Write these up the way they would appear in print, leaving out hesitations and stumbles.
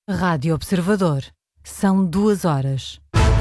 Rádio Observador. São 2 horas.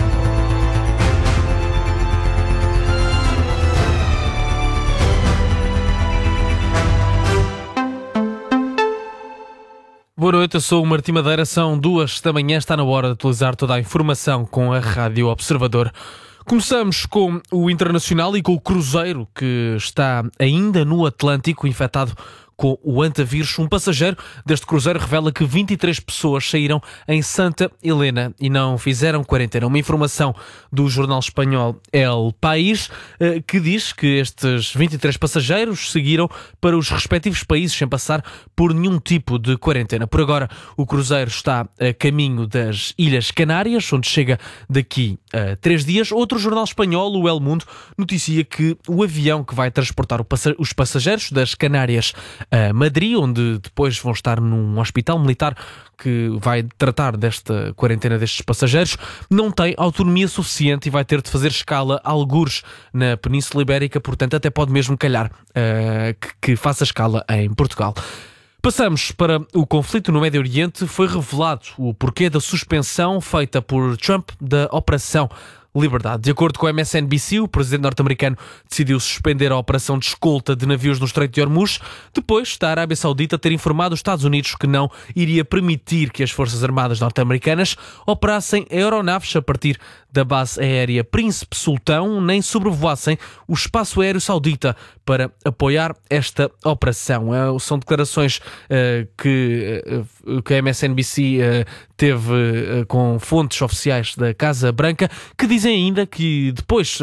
Boa noite, eu sou o Martim Madeira, são 2 da manhã, está na hora de atualizar toda a informação com a Rádio Observador. Começamos com o Internacional e com o Cruzeiro, que está ainda no Atlântico, infectado com o antavírus. Um passageiro deste cruzeiro revela que 23 pessoas saíram em Santa Helena e não fizeram quarentena. Uma informação do jornal espanhol El País, que diz que estes 23 passageiros seguiram para os respectivos países sem passar por nenhum tipo de quarentena. Por agora, o cruzeiro está a caminho das Ilhas Canárias, onde chega daqui a 3 dias. Outro jornal espanhol, o El Mundo, noticia que o avião que vai transportar os passageiros das Canárias a Madrid, onde depois vão estar num hospital militar que vai tratar desta quarentena destes passageiros, não tem autonomia suficiente e vai ter de fazer escala a algures na Península Ibérica, portanto até pode mesmo calhar que faça escala em Portugal. Passamos para o conflito no Médio Oriente. Foi revelado o porquê da suspensão feita por Trump da Operação Liberdade. De acordo com a MSNBC, o presidente norte-americano decidiu suspender a operação de escolta de navios no Estreito de Hormuz, depois da Arábia Saudita ter informado os Estados Unidos que não iria permitir que as Forças Armadas norte-americanas operassem aeronaves a partir da base aérea Príncipe Sultão, nem sobrevoassem o espaço aéreo saudita para apoiar esta operação. São declarações que a MSNBC teve com fontes oficiais da Casa Branca, que dizem ainda que depois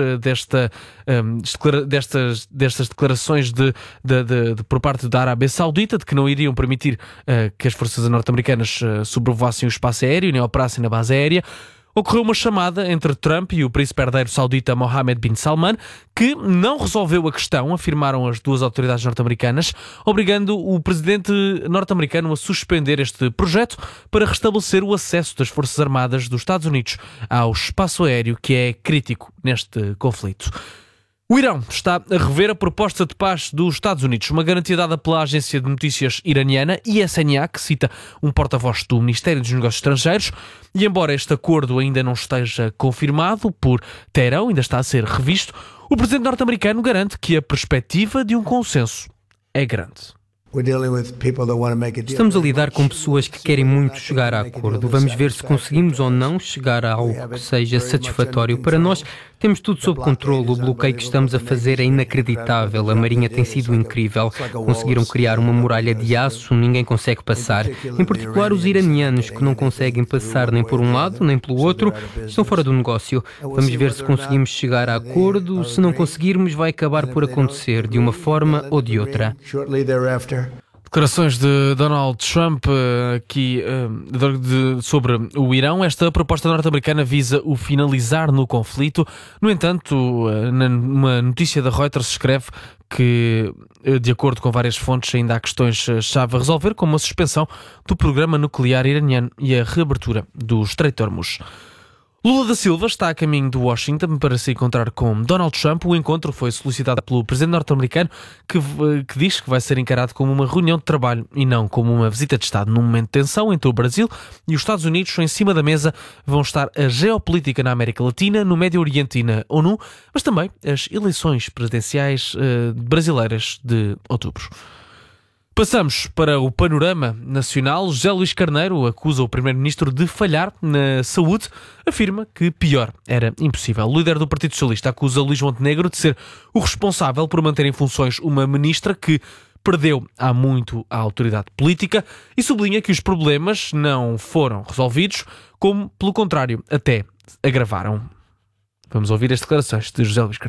destas declarações por parte da Arábia Saudita, de que não iriam permitir que as forças norte-americanas sobrevoassem o espaço aéreo nem operassem na base aérea, ocorreu uma chamada entre Trump e o príncipe herdeiro saudita Mohammed bin Salman, que não resolveu a questão, afirmaram as duas autoridades norte-americanas, obrigando o presidente norte-americano a suspender este projeto para restabelecer o acesso das Forças Armadas dos Estados Unidos ao espaço aéreo, que é crítico neste conflito. O Irão está a rever a proposta de paz dos Estados Unidos, uma garantia dada pela agência de notícias iraniana ISNA, que cita um porta-voz do Ministério dos Negócios Estrangeiros, e embora este acordo ainda não esteja confirmado por Teherão, ainda está a ser revisto, o presidente norte-americano garante que a perspectiva de um consenso é grande. Estamos a lidar com pessoas que querem muito chegar a acordo. Vamos ver se conseguimos ou não chegar a algo que seja satisfatório. Para nós, temos tudo sob controle. O bloqueio que estamos a fazer é inacreditável. A Marinha tem sido incrível. Conseguiram criar uma muralha de aço, ninguém consegue passar. Em particular, os iranianos, que não conseguem passar nem por um lado, nem pelo outro, estão fora do negócio. Vamos ver se conseguimos chegar a acordo. Se não conseguirmos, vai acabar por acontecer, de uma forma ou de outra. Declarações de Donald Trump aqui sobre o Irão. Esta proposta norte-americana visa o finalizar no conflito. No entanto, numa notícia da Reuters se escreve que, de acordo com várias fontes, ainda há questões-chave a resolver, como a suspensão do programa nuclear iraniano e a reabertura do Estreito de Hormuz. Lula da Silva está a caminho de Washington para se encontrar com Donald Trump. O encontro foi solicitado pelo presidente norte-americano, que diz que vai ser encarado como uma reunião de trabalho e não como uma visita de Estado. Num momento de tensão entre o Brasil e os Estados Unidos, em cima da mesa vão estar a geopolítica na América Latina, no Médio Oriente e na ONU, mas também as eleições presidenciais brasileiras de outubro. Passamos para o panorama nacional. José Luís Carneiro acusa o primeiro-ministro de falhar na saúde. Afirma que pior era impossível. O líder do Partido Socialista acusa Luís Montenegro de ser o responsável por manter em funções uma ministra que perdeu há muito a autoridade política e sublinha que os problemas não foram resolvidos, como, pelo contrário, até agravaram. Vamos ouvir as declarações de José Luís Carneiro.